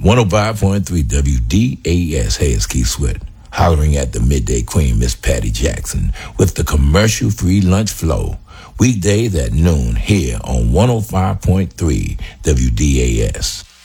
105.3 WDAS. Hey, it's Keith Sweat, hollering at the midday queen, Miss Patty Jackson, with the commercial-free lunch flow. Weekdays at noon here on 105.3 WDAS.